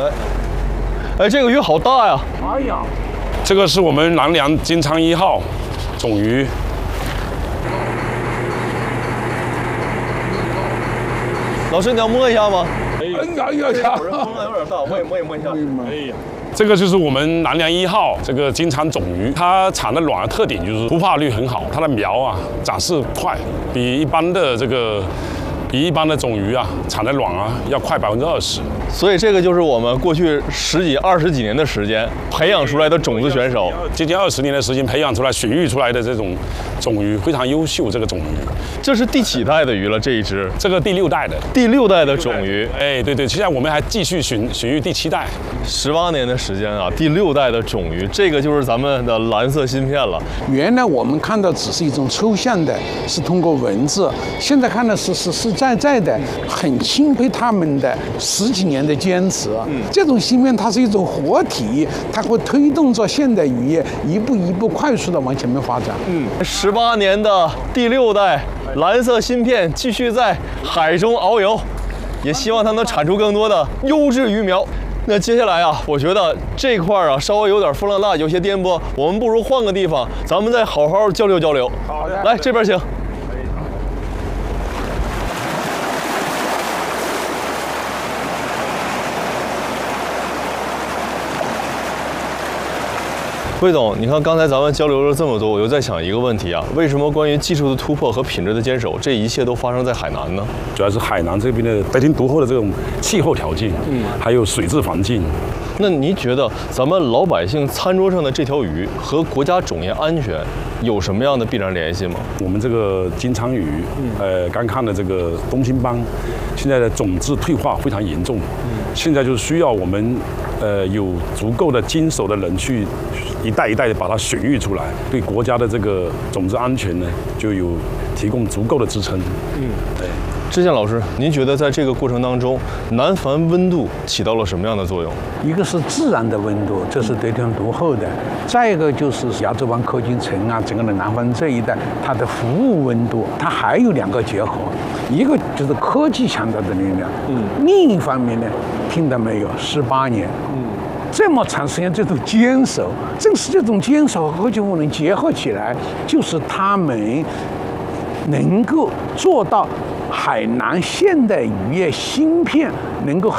哎，这个鱼好大呀！ 哎呀， 这个是我们南梁金昌1号种鱼。 老师，你要摸一下吗？ 哎呀， 风浪有点大，我也摸一下。 哎呀。这个就是我们南梁1号这个金昌种鱼，它产的卵的特点就是孵化率很好，它的苗啊长势快，比一般的种鱼啊产的卵啊要快20%。 所以这个就是我们过去20几年的时间培养出来的种子选手， 接近20年的时间培养出来、选育出来的这种种鱼非常优秀。这个种鱼， 这是第几代的鱼了？这一只， 这个第6代的， 第6代的种鱼。 哎，对，现在我们还继续选育第7代 ，18年的时间啊，第6代的种鱼，这个就是咱们的蓝色芯片了。 原来我们看到只是一种抽象的，是通过文字，现在看到是实实在在的，很钦佩他们的10几年的坚持。这种芯片它是一种活体，它会推动着现代渔业一步一步快速的往前面发展。 18年的第6代蓝色芯片继续在海中遨游，也希望它能产出更多的优质鱼苗。那接下来啊，我觉得这块啊稍微有点风浪大，有些颠簸，我们不如换个地方，咱们再好好交流交流。 好的， 来这边请。魏总，你看刚才咱们交流了这么多，我就在想一个问题啊，为什么关于技术的突破和品质的坚守，这一切都发生在海南呢？ 主要是海南这边的得天独厚的这种气候条件，还有水质环境。 那您觉得咱们老百姓餐桌上的这条鱼和国家种业安全有什么样的必然联系吗？ 我们这个金昌鱼，刚看的这个东星斑，现在的种质退化非常严重，现在就需要我们有足够的经手的人去一代一代的把它选育出来，对国家的这个种子安全呢，就有提供足够的支撑。对。 知县老师，您觉得在这个过程当中，南繁温度起到了什么样的作用？ 一个是自然的温度，这是得天独厚的；再一个就是亚洲湾科技城啊，整个的南方这一带，它的服务温度，它还有2个结合，一个就是科技强大的力量，另一方面呢，听到没有，18年，这么长时间这种坚守，正是这种坚守和科技赋能结合起来，就是他们能够做到海南现代渔业芯片能够